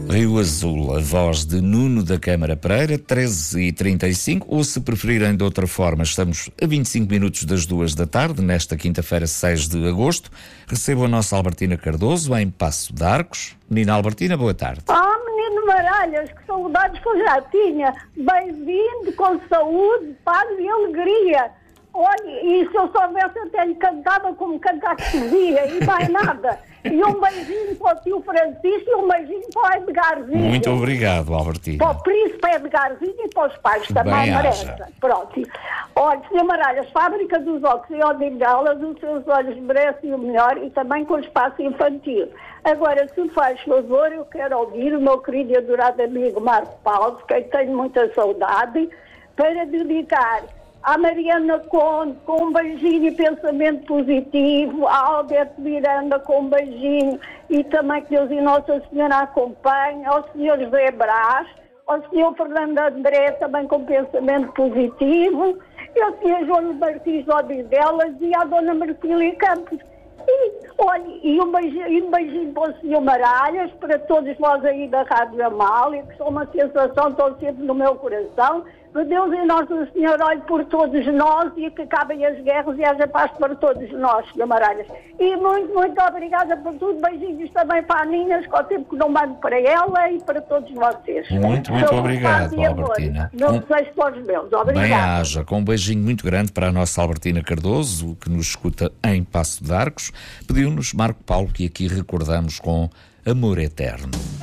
Rio Azul, a voz de Nuno da Câmara Pereira, 13h35, ou se preferirem de outra forma, estamos a 25 minutos das 2 da tarde, nesta quinta-feira, 6 de agosto. Recebo a nossa Albertina Cardoso, em Passo de Arcos. Menina Albertina, boa tarde. Menino Maralhas, que saudades que eu já tinha. Bem-vindo, com saúde, paz e alegria. Olha, e se eu soubesse, até lhe cantava como cantar que podia, e mais nada. E um beijinho para o tio Francisco e um beijinho para o Edgarzinho. Muito obrigado, Albertina. Para o príncipe Edgarzinho e para os pais também merecem. Pronto. Olha, Sr. Maralhas, Fábrica dos Óculos e Odivelas, os seus olhos merecem o melhor e também com o espaço infantil. Agora, se faz favor, eu quero ouvir o meu querido e adorado amigo Marco Paulo, quem tenho muita saudade, para dedicar à Mariana Conde, com um beijinho e pensamento positivo, a Alberto Miranda, com um beijinho, e também que Deus e Nossa Senhora acompanhem, ao Sr. José Brás, ao Sr. Fernando André, também com pensamento positivo, e ao Sr. João Martins de Odivelas e à Dona Marcília Campos. E, olha, e um beijinho para o Sr. Maralhas, para todos nós aí da Rádio Amália, que são uma sensação, estão sempre no meu coração. Que Deus e Nossa Senhora olhe por todos nós e que acabem as guerras e haja paz para todos nós, Sr. Maralhas. E muito, muito obrigada por tudo. Beijinhos também para a Ninhas, com o tempo que não mando para ela e para todos vocês. Muito obrigado, Albertina. Não desejo para os meus. Obrigada. Bem haja, com um beijinho muito grande para a nossa Albertina Cardoso, que nos escuta em Passo de Arcos. Pediu-nos Marco Paulo, que aqui recordamos com Amor Eterno.